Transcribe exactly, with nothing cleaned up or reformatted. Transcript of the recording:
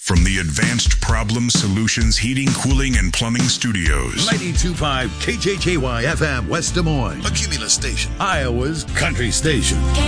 From the Advanced Problem Solutions Heating, Cooling, and Plumbing Studios. ninety-two point five K J J Y F M, West Des Moines. A Cumulus station. Iowa's country station.